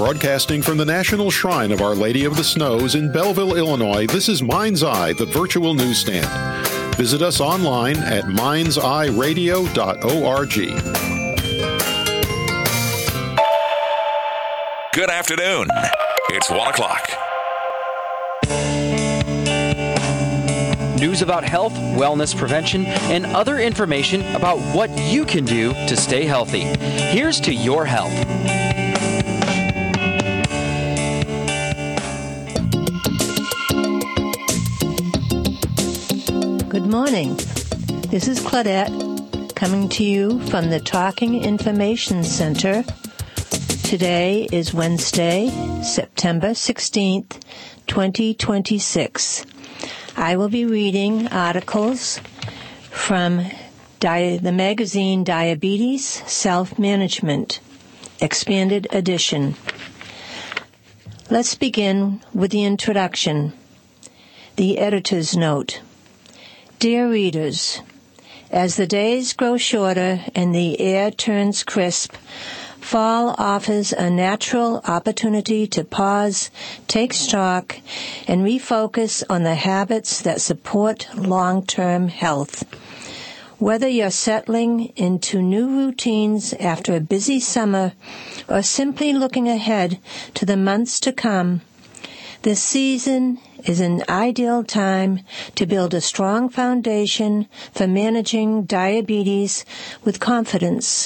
Broadcasting from the National Shrine of Our Lady of the Snows in Belleville, Illinois, this is Mind's Eye, the virtual newsstand. Visit us online at mindseyeradio.org. Good afternoon. It's 1 o'clock. News about health, wellness prevention, and other information about what you can do to stay healthy. Here's to your health. Good morning. This is Claudette coming to you from the Talking Information Center. Today is Wednesday, September 16th, 2026. I will be reading articles from the magazine Diabetes Self-Management, Expanded Edition. Let's begin with the introduction. The editor's note. Dear readers, as the days grow shorter and the air turns crisp, fall offers a natural opportunity to pause, take stock, and refocus on the habits that support long-term health. Whether you're settling into new routines after a busy summer or simply looking ahead to the months to come, this season is an ideal time to build a strong foundation for managing diabetes with confidence.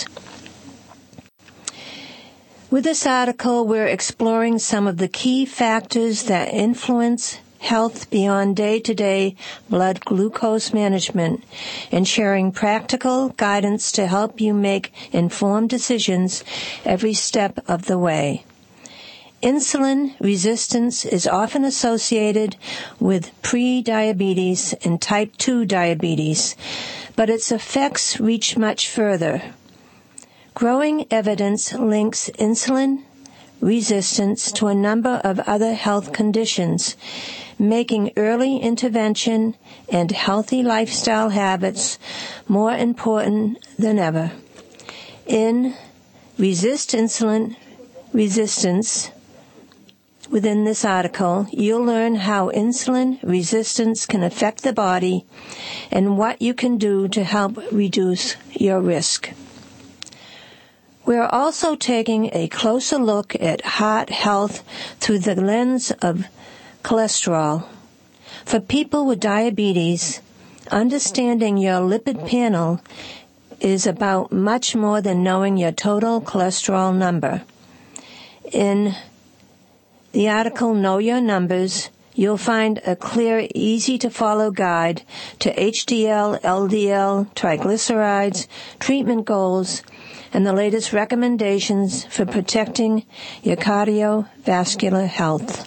With this article, we're exploring some of the key factors that influence health beyond day-to-day blood glucose management and sharing practical guidance to help you make informed decisions every step of the way. Insulin resistance is often associated with pre-diabetes and type 2 diabetes, but its effects reach much further. Growing evidence links insulin resistance to a number of other health conditions, making early intervention and healthy lifestyle habits more important than ever. In Resist Insulin Resistance, within this article, you'll learn how insulin resistance can affect the body and what you can do to help reduce your risk. We're also taking a closer look at heart health through the lens of cholesterol. For people with diabetes, understanding your lipid panel is about much more than knowing your total cholesterol number. In the article Know Your Numbers, you'll find a clear, easy-to-follow guide to HDL, LDL, triglycerides, treatment goals, and the latest recommendations for protecting your cardiovascular health.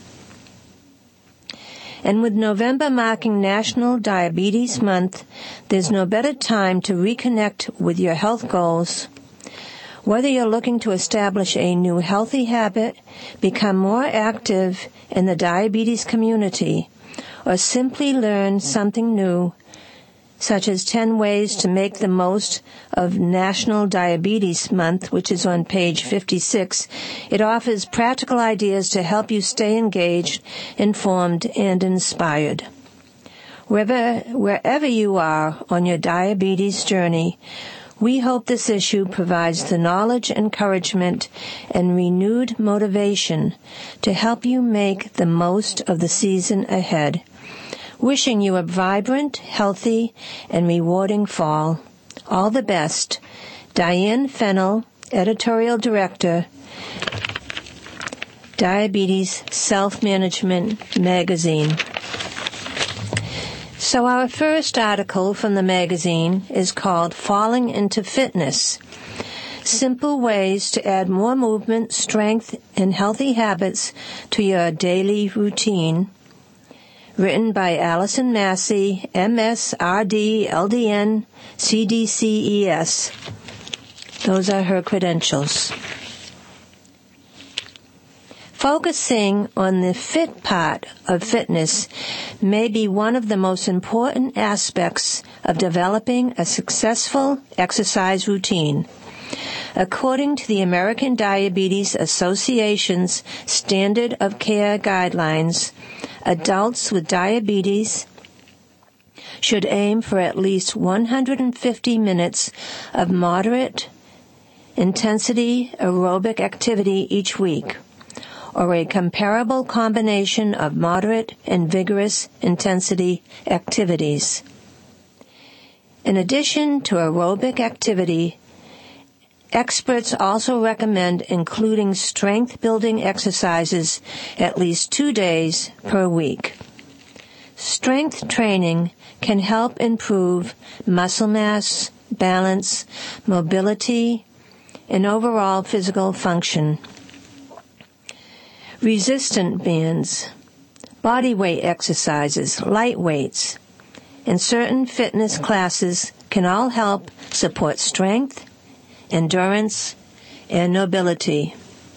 And with November marking National Diabetes Month, there's no better time to reconnect with your health goals. Whether you're looking to establish a new healthy habit, become more active in the diabetes community, or simply learn something new, such as 10 ways to make the most of National Diabetes Month, which is on page 56, it offers practical ideas to help you stay engaged, informed, and inspired. Wherever you are on your diabetes journey, we hope this issue provides the knowledge, encouragement, and renewed motivation to help you make the most of the season ahead. Wishing you a vibrant, healthy, and rewarding fall. All the best. Diane Fennell, Editorial Director, Diabetes Self-Management Magazine. So our first article from the magazine is called Falling into Fitness. Simple ways to add more movement, strength, and healthy habits to your daily routine. Written by Allison Massey, MS, RD, LDN, CDCES. Those are her credentials. Focusing on the fit part of fitness may be one of the most important aspects of developing a successful exercise routine. According to the American Diabetes Association's Standard of Care Guidelines, adults with diabetes should aim for at least 150 minutes of moderate intensity aerobic activity each week, or a comparable combination of moderate and vigorous intensity activities. In addition to aerobic activity, experts also recommend including strength-building exercises at least 2 days per week. Strength training can help improve muscle mass, balance, mobility, and overall physical function. Resistant bands, body weight exercises, light weights, and certain fitness classes can all help support strength, endurance, and mobility.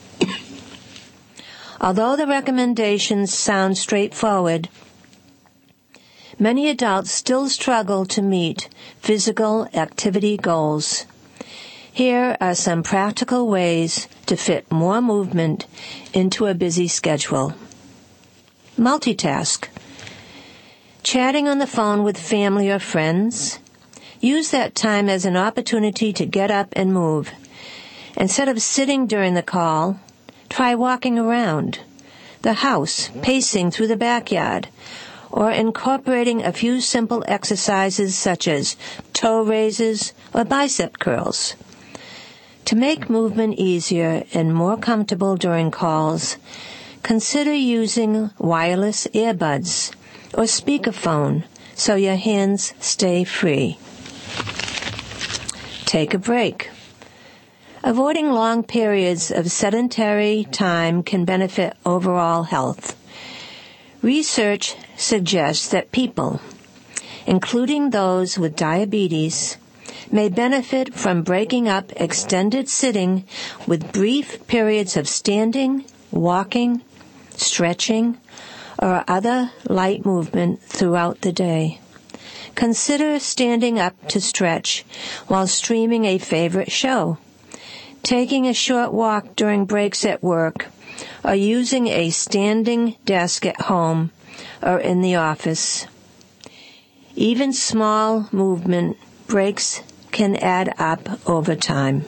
Although the recommendations sound straightforward, many adults still struggle to meet physical activity goals. Here are some practical ways to fit more movement into a busy schedule. Multitask. Chatting on the phone with family or friends. Use that time as an opportunity to get up and move. Instead of sitting during the call, try walking around the house, pacing through the backyard, or incorporating a few simple exercises such as toe raises or bicep curls. To make movement easier and more comfortable during calls, consider using wireless earbuds or speakerphone so your hands stay free. Take a break. Avoiding long periods of sedentary time can benefit overall health. Research suggests that people, including those with diabetes, may benefit from breaking up extended sitting with brief periods of standing, walking, stretching, or other light movement throughout the day. Consider standing up to stretch while streaming a favorite show, taking a short walk during breaks at work, or using a standing desk at home or in the office. Even small movement breaks can add up over time.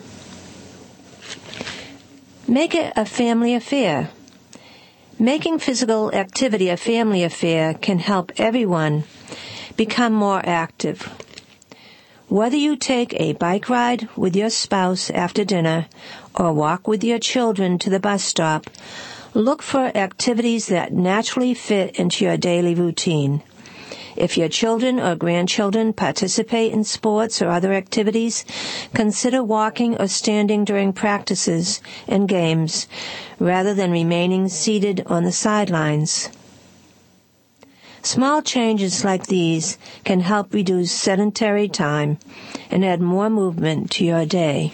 Make it a family affair. Making physical activity a family affair can help everyone become more active. Whether you take a bike ride with your spouse after dinner or walk with your children to the bus stop, look for activities that naturally fit into your daily routine. If your children or grandchildren participate in sports or other activities, consider walking or standing during practices and games rather than remaining seated on the sidelines. Small changes like these can help reduce sedentary time and add more movement to your day.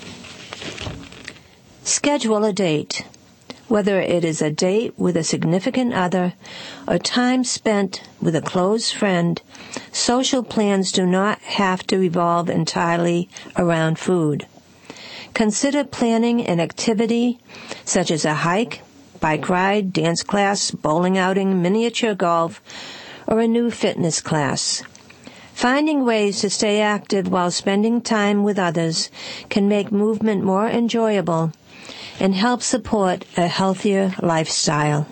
Schedule a date. Whether it is a date with a significant other or time spent with a close friend, social plans do not have to revolve entirely around food. Consider planning an activity such as a hike, bike ride, dance class, bowling outing, miniature golf, or a new fitness class. Finding ways to stay active while spending time with others can make movement more enjoyable and help support a healthier lifestyle.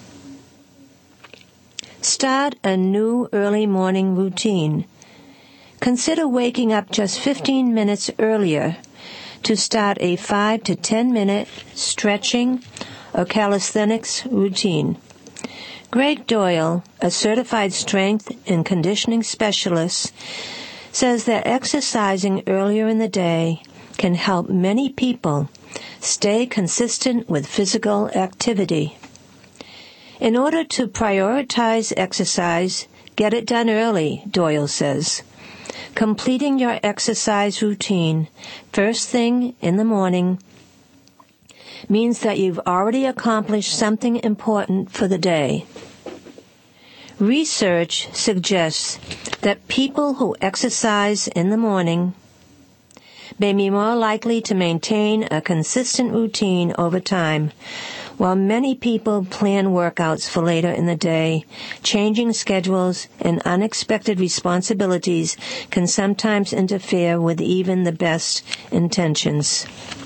Start a new early morning routine. Consider waking up just 15 minutes earlier to start a 5 to 10 minute stretching or calisthenics routine. Greg Doyle, a certified strength and conditioning specialist, says that exercising earlier in the day can help many people stay consistent with physical activity. In order to prioritize exercise, get it done early, Doyle says. Completing your exercise routine first thing in the morning means that you've already accomplished something important for the day. Research suggests that people who exercise in the morning may be more likely to maintain a consistent routine over time. While many people plan workouts for later in the day, changing schedules and unexpected responsibilities can sometimes interfere with even the best intentions.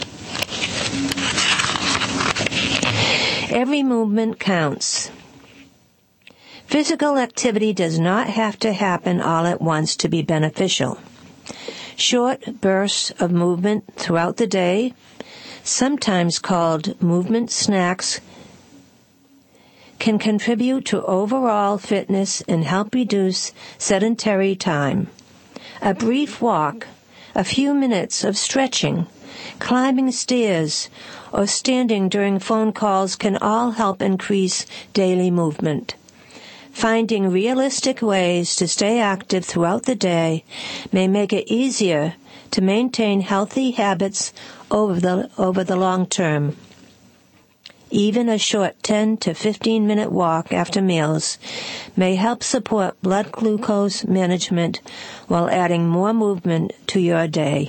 Every movement counts. Physical activity does not have to happen all at once to be beneficial. Short bursts of movement throughout the day, sometimes called movement snacks, can contribute to overall fitness and help reduce sedentary time. A brief walk, a few minutes of stretching, climbing stairs, or standing during phone calls can all help increase daily movement. Finding realistic ways to stay active throughout the day may make it easier to maintain healthy habits over the long term. Even a short 10 to 15-minute walk after meals may help support blood glucose management while adding more movement to your day.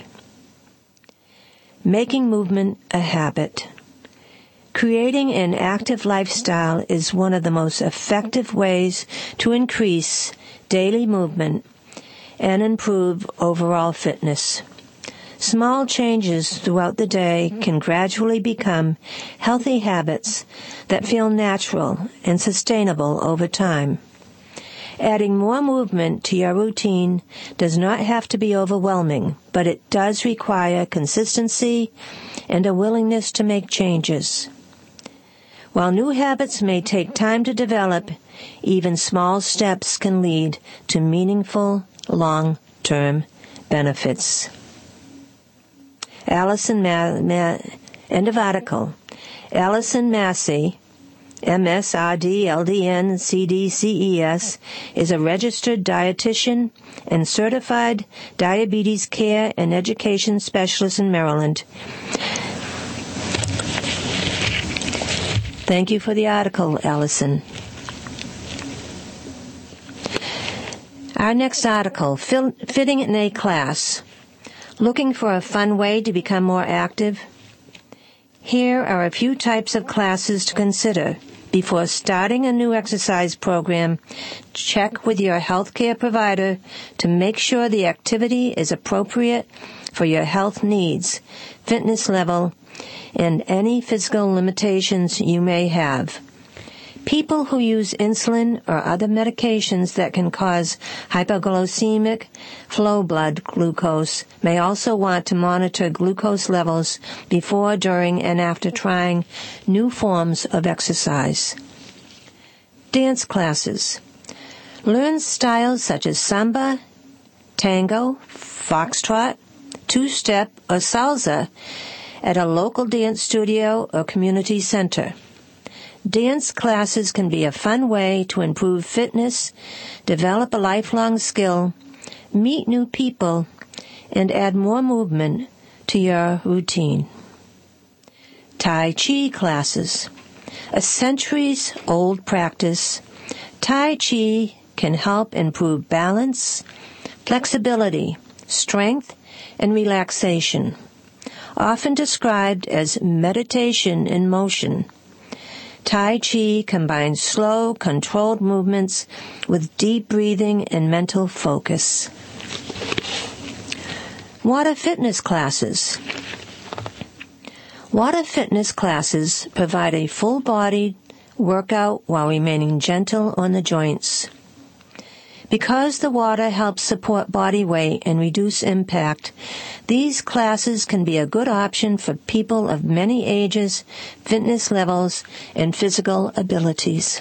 Making movement a habit. Creating an active lifestyle is one of the most effective ways to increase daily movement and improve overall fitness. Small changes throughout the day can gradually become healthy habits that feel natural and sustainable over time. Adding more movement to your routine does not have to be overwhelming, but it does require consistency and a willingness to make changes. While new habits may take time to develop, even small steps can lead to meaningful, long-term benefits. End of article. Allison Massey, MSRD-LDN-CDCES, is a registered dietitian and certified diabetes care and education specialist in Maryland. Thank you for the article, Allison. Our next article, Fitting in a Class. Looking for a fun way to become more active? Here are a few types of classes to consider. Before starting a new exercise program, check with your healthcare provider to make sure the activity is appropriate for your health needs, fitness level, and any physical limitations you may have. People who use insulin or other medications that can cause hypoglycemic flow blood glucose may also want to monitor glucose levels before, during, and after trying new forms of exercise. Dance classes. Learn styles such as samba, tango, foxtrot, two-step, or salsa at a local dance studio or community center. Dance classes can be a fun way to improve fitness, develop a lifelong skill, meet new people, and add more movement to your routine. Tai Chi classes. A centuries-old practice, Tai Chi can help improve balance, flexibility, strength, and relaxation. Often described as meditation in motion, Tai Chi combines slow, controlled movements with deep breathing and mental focus. Water fitness classes. Water fitness classes provide a full-bodied workout while remaining gentle on the joints. Because the water helps support body weight and reduce impact, these classes can be a good option for people of many ages, fitness levels, and physical abilities.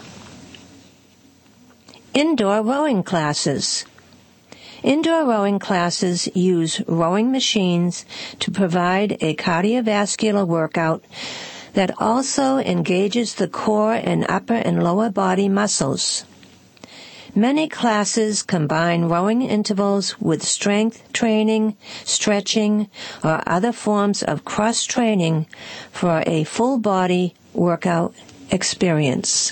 Indoor rowing classes. Indoor rowing classes use rowing machines to provide a cardiovascular workout that also engages the core and upper and lower body muscles. Many classes combine rowing intervals with strength training, stretching, or other forms of cross-training for a full-body workout experience.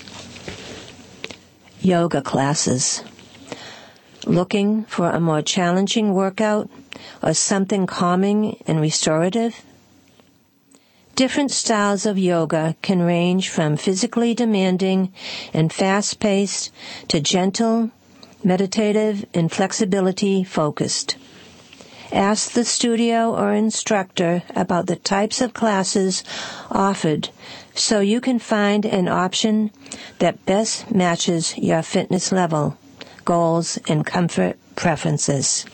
Yoga classes. Looking for a more challenging workout? or something calming and restorative? Different styles of yoga can range from physically demanding and fast-paced to gentle, meditative, and flexibility-focused. Ask the studio or instructor about the types of classes offered so you can find an option that best matches your fitness level, goals, and comfort preferences.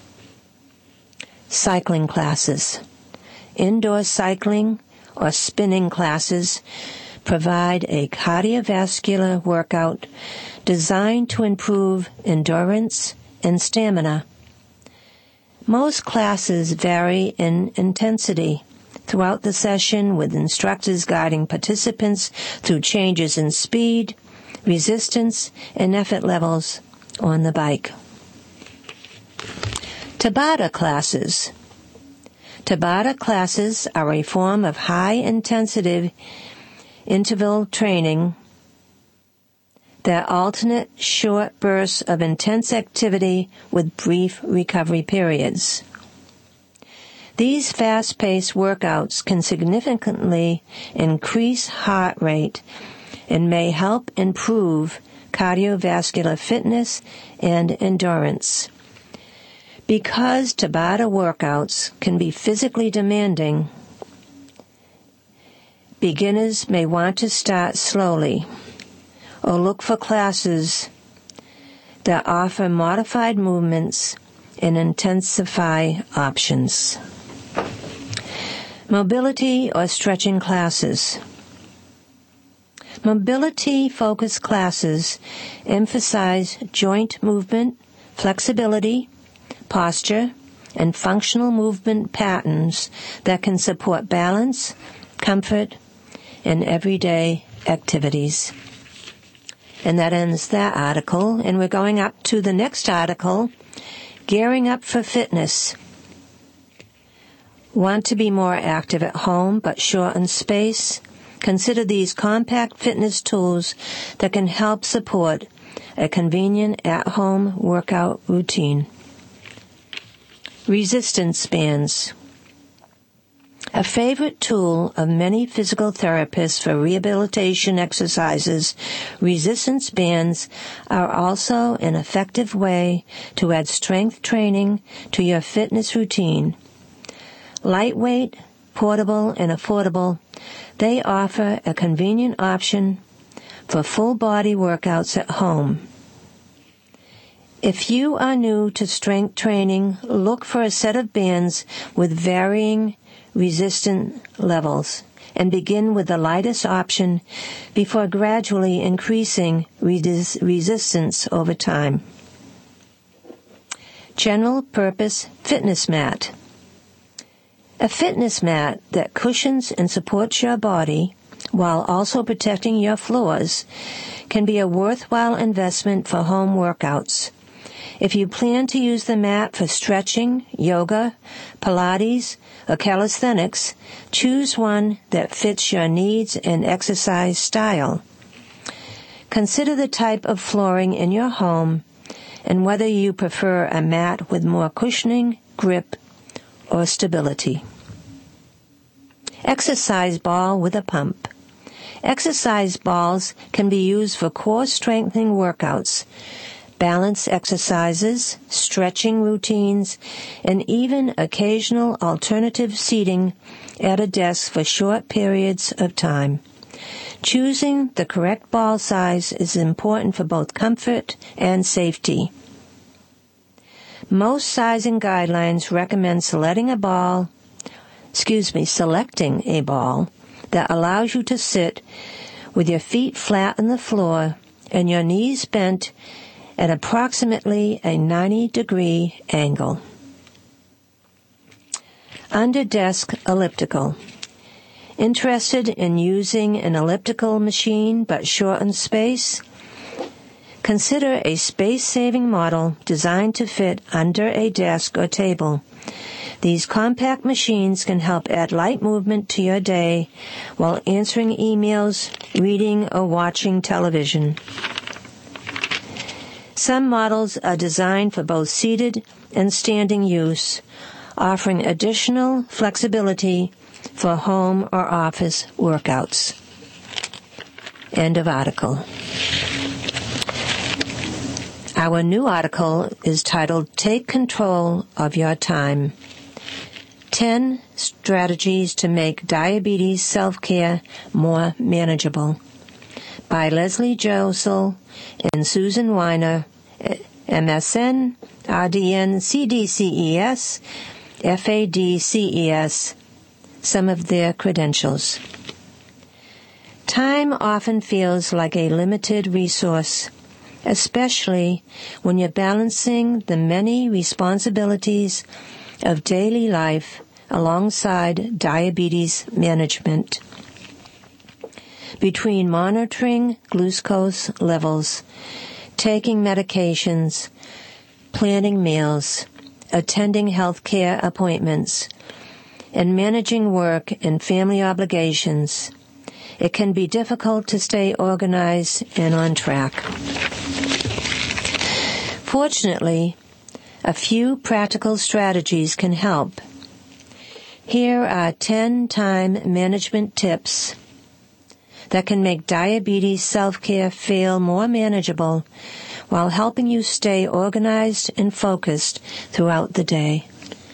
Cycling classes. Indoor cycling or spinning classes provide a cardiovascular workout designed to improve endurance and stamina. Most classes vary in intensity throughout the session, with instructors guiding participants through changes in speed, resistance, and effort levels on the bike. Tabata classes. Tabata classes are a form of high-intensity interval training that alternate short bursts of intense activity with brief recovery periods. These fast-paced workouts can significantly increase heart rate and may help improve cardiovascular fitness and endurance. Because Tabata workouts can be physically demanding, beginners may want to start slowly or look for classes that offer modified movements and intensify options. Mobility or stretching classes. Mobility-focused classes emphasize joint movement, flexibility, posture, and functional movement patterns that can support balance, comfort, and everyday activities. And that ends that article, and we're going up to the next article, Gearing Up for Fitness. Want to be more active at home but short on space? Consider these compact fitness tools that can help support a convenient at-home workout routine. Resistance bands. A favorite tool of many physical therapists for rehabilitation exercises, resistance bands are also an effective way to add strength training to your fitness routine. Lightweight, portable, and affordable, they offer a convenient option for full-body workouts at home. If you are new to strength training, look for a set of bands with varying resistance levels and begin with the lightest option before gradually increasing resistance over time. General Purpose Fitness Mat. A fitness mat that cushions and supports your body while also protecting your floors can be a worthwhile investment for home workouts. If you plan to use the mat for stretching, yoga, Pilates, or calisthenics, choose one that fits your needs and exercise style. Consider the type of flooring in your home and whether you prefer a mat with more cushioning, grip, or stability. Exercise ball with a pump. Exercise balls can be used for core strengthening workouts, balance exercises, stretching routines, and even occasional alternative seating at a desk for short periods of time. Choosing the correct ball size is important for both comfort and safety. Most sizing guidelines recommend selecting a ball that allows you to sit with your feet flat on the floor and your knees bent at approximately a 90-degree angle. Under-desk elliptical. Interested in using an elliptical machine but short on space? Consider a space-saving model designed to fit under a desk or table. These compact machines can help add light movement to your day while answering emails, reading, or watching television. Some models are designed for both seated and standing use, offering additional flexibility for home or office workouts. End of article. Our new article is titled, Take Control of Your Time. 10 Strategies to Make Diabetes Self-Care More Manageable, by Leslie Josel and Susan Weiner, MSN, RDN, CDCES, FADCES, some of their credentials. Time often feels like a limited resource, especially when you're balancing the many responsibilities of daily life alongside diabetes management. Between monitoring glucose levels, taking medications, planning meals, attending health care appointments, and managing work and family obligations, it can be difficult to stay organized and on track. Fortunately, a few practical strategies can help. Here are 10 time management tips that can make diabetes self-care feel more manageable while helping you stay organized and focused throughout the day.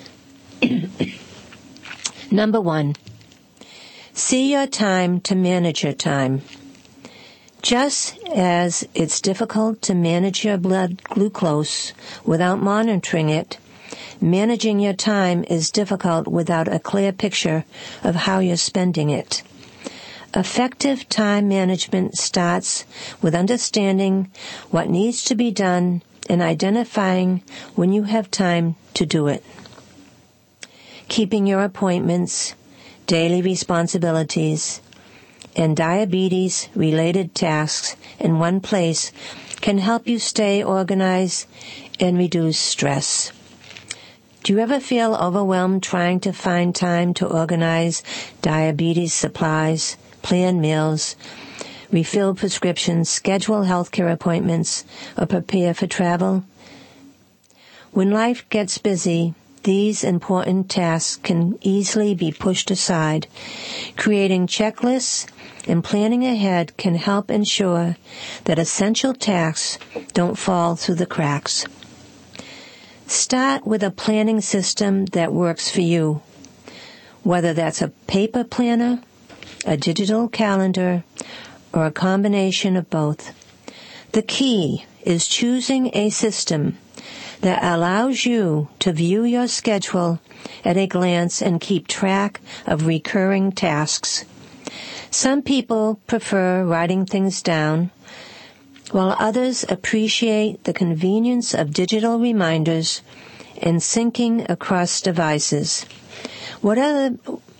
Number 1, see your time to manage your time. Just as it's difficult to manage your blood glucose without monitoring it, managing your time is difficult without a clear picture of how you're spending it. Effective time management starts with understanding what needs to be done and identifying when you have time to do it. Keeping your appointments, daily responsibilities, and diabetes-related tasks in one place can help you stay organized and reduce stress. Do you ever feel overwhelmed trying to find time to organize diabetes supplies, plan meals, refill prescriptions, schedule healthcare appointments, or prepare for travel? When life gets busy, these important tasks can easily be pushed aside. Creating checklists and planning ahead can help ensure that essential tasks don't fall through the cracks. Start with a planning system that works for you, whether that's a paper planner, a digital calendar, or a combination of both. The key is choosing a system that allows you to view your schedule at a glance and keep track of recurring tasks. Some people prefer writing things down, while others appreciate the convenience of digital reminders and syncing across devices. Whatever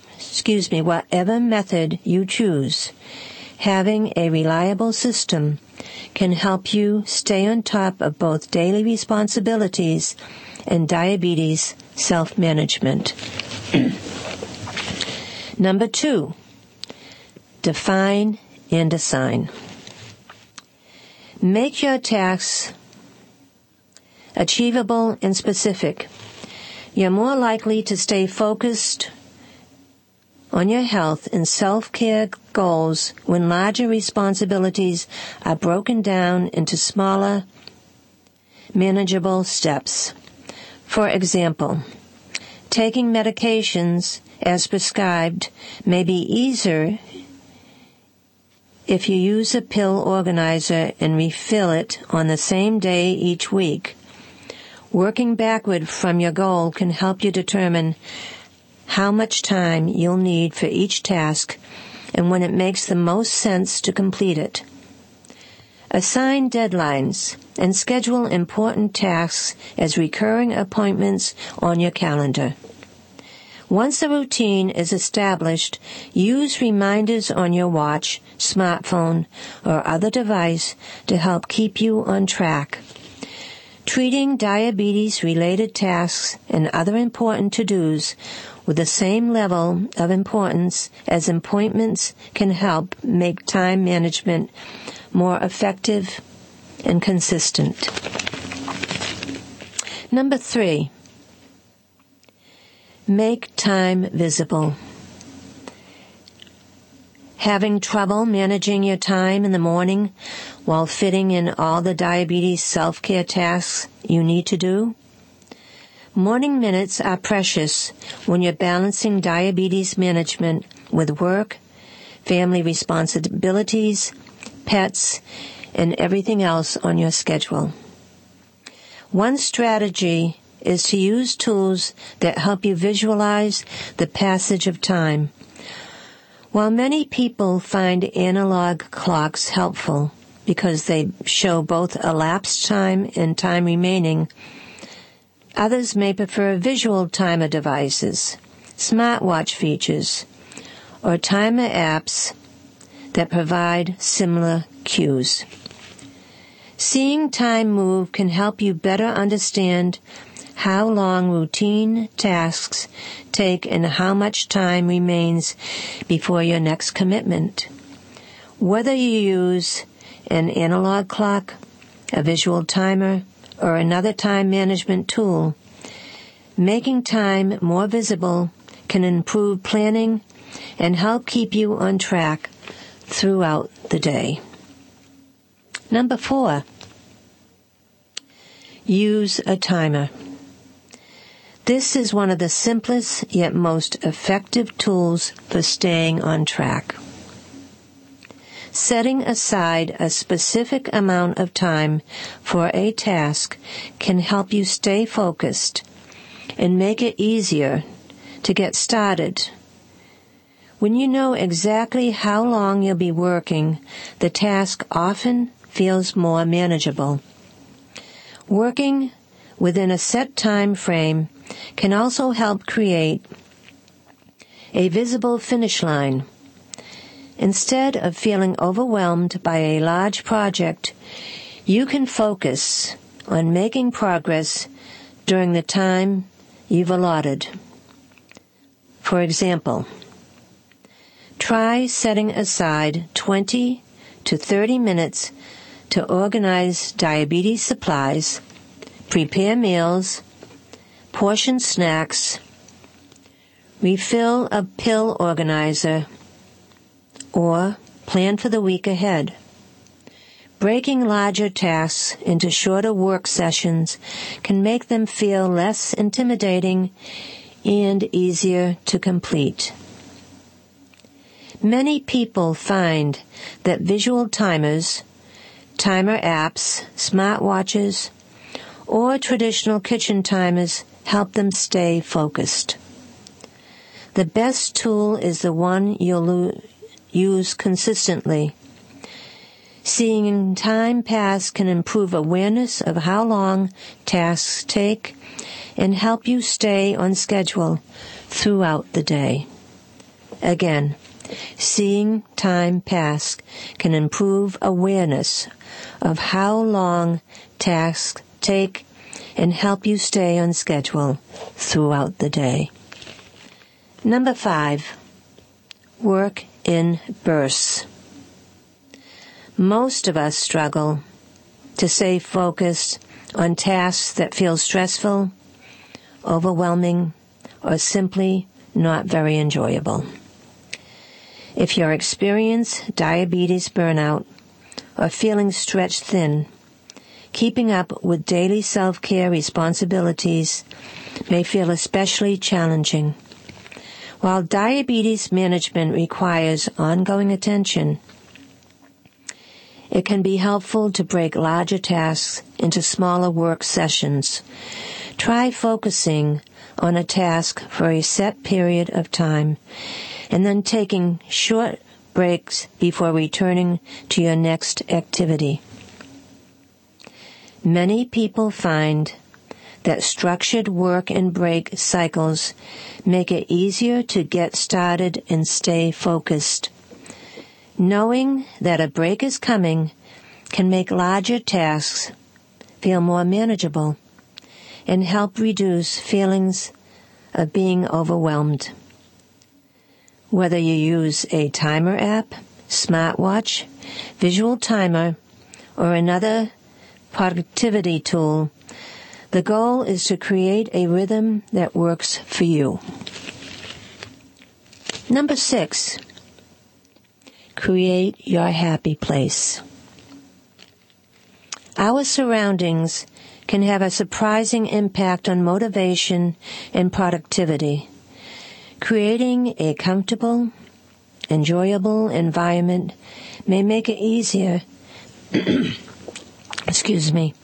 method you choose, having a reliable system can help you stay on top of both daily responsibilities and diabetes self-management. Number 2, define and assign. Make your tasks achievable and specific. You're more likely to stay focused on your health and self-care goals when larger responsibilities are broken down into smaller, manageable steps. For example, taking medications as prescribed may be easier if you use a pill organizer and refill it on the same day each week. Working backward from your goal can help you determine how much time you'll need for each task and when it makes the most sense to complete it. Assign deadlines and schedule important tasks as recurring appointments on your calendar. Once a routine is established, use reminders on your watch, smartphone, or other device to help keep you on track. Treating diabetes-related tasks and other important to-dos with the same level of importance as appointments can help make time management more effective and consistent. Number 3, make time visible. Having trouble managing your time in the morning while fitting in all the diabetes self-care tasks you need to do? Morning minutes are precious when you're balancing diabetes management with work, family responsibilities, pets, and everything else on your schedule. One strategy is to use tools that help you visualize the passage of time. While many people find analog clocks helpful because they show both elapsed time and time remaining, others may prefer visual timer devices, smartwatch features, or timer apps that provide similar cues. Seeing time move can help you better understand how long routine tasks take and how much time remains before your next commitment. Whether you use an analog clock, a visual timer, or another time management tool, making time more visible can improve planning and help keep you on track throughout the day. Number 4, use a timer. This is one of the simplest yet most effective tools for staying on track. Setting aside a specific amount of time for a task can help you stay focused and make it easier to get started. When you know exactly how long you'll be working, the task often feels more manageable. Working within a set time frame can also help create a visible finish line. Instead of feeling overwhelmed by a large project, you can focus on making progress during the time you've allotted. For example, try setting aside 20 to 30 minutes to organize diabetes supplies, prepare meals, portion snacks, refill a pill organizer, or plan for the week ahead. Breaking larger tasks into shorter work sessions can make them feel less intimidating and easier to complete. Many people find that visual timers, timer apps, smartwatches, or traditional kitchen timers help them stay focused. The best tool is the one you'll use consistently. Seeing time pass can improve awareness of how long tasks take and help you stay on schedule throughout the day. Again, seeing time pass can improve awareness of how long tasks take and help you stay on schedule throughout the day. Number 5, work in bursts. Most of us struggle to stay focused on tasks that feel stressful, overwhelming, or simply not very enjoyable. If you're experiencing diabetes burnout or feeling stretched thin, keeping up with daily self-care responsibilities may feel especially challenging. While diabetes management requires ongoing attention, it can be helpful to break larger tasks into smaller work sessions. Try focusing on a task for a set period of time and then taking short breaks before returning to your next activity. Many people find that structured work and break cycles make it easier to get started and stay focused. Knowing that a break is coming can make larger tasks feel more manageable and help reduce feelings of being overwhelmed. Whether you use a timer app, smartwatch, visual timer, or another productivity tool, The goal is to create a rhythm that works for you. Number 6, create your happy place. Our surroundings can have a surprising impact on motivation and productivity. Creating a comfortable, enjoyable environment may make it easier